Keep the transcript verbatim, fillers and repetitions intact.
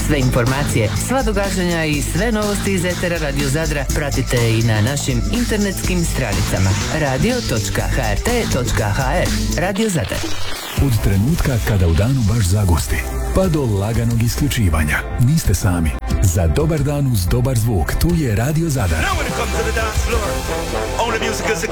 Sve informacije, sva događanja i sve novosti iz etera Radio Zadra pratite i na našim internetskim stranicama radio točka h r t točka h r. Radio Zadar. Od trenutka kada u danu baš zagusti, pa do laganog isključivanja. Niste sami. Za dobar dan uz dobar zvuk, tu je Radio Zadar.